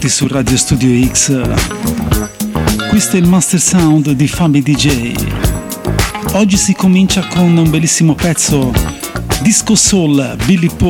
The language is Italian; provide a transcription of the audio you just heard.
bentornati su Radio Studio X. Questo è il Master Sound di Fabi DJ. Oggi si comincia con un bellissimo pezzo disco soul, Billy Paul.